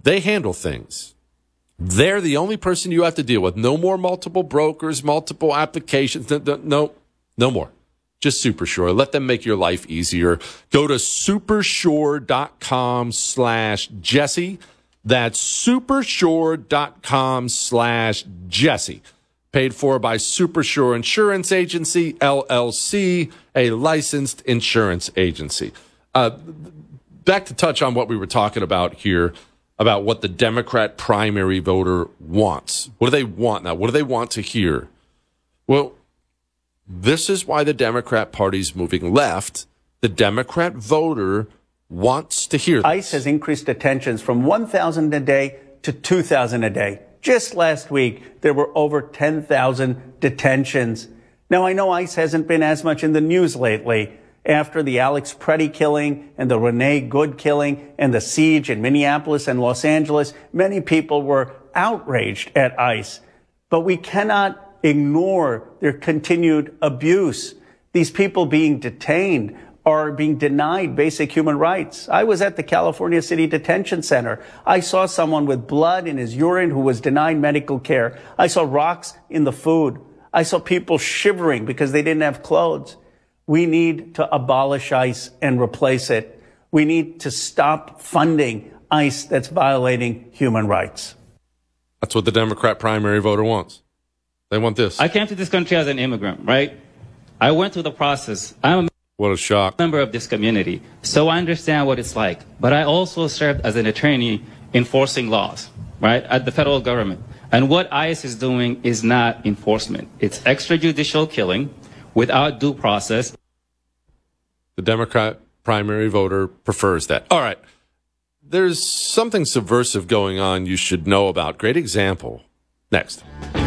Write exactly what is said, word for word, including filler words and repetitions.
They handle things. They're the only person you have to deal with. No more multiple brokers, multiple applications. No, no, no, no more. Just Supersure. Let them make your life easier. Go to supersure.com slash Jesse. That's supersure.com slash Jesse. Paid for by Supersure Insurance Agency, L L C, a licensed insurance agency. Uh, back to touch on what we were talking about here, about what the Democrat primary voter wants. What do they want now? What do they want to hear? Well, this is why the Democrat Party's moving left. The Democrat voter wants to hear this. ICE has increased detentions from one thousand a day to two thousand a day. Just last week, there were over ten thousand detentions. Now, I know ICE hasn't been as much in the news lately. After the Alex Preddy killing and the Renee Good killing and the siege in Minneapolis and Los Angeles, many people were outraged at ICE. But we cannot ignore their continued abuse. These people being detained are being denied basic human rights. I was at the California City Detention Center. I saw someone with blood in his urine who was denied medical care. I saw rocks in the food. I saw people shivering because they didn't have clothes. We need to abolish ICE and replace it. We need to stop funding ICE that's violating human rights. That's what the Democrat primary voter wants. They want this. I came to this country as an immigrant, right? I went through the process. I'm a What a shock. member of this community, so I understand what it's like. But I also served as an attorney enforcing laws, right, at the federal government. And what ICE is doing is not enforcement. It's extrajudicial killing without due process. The Democrat primary voter prefers that. All right. There's something subversive going on you should know about. Great example. Next.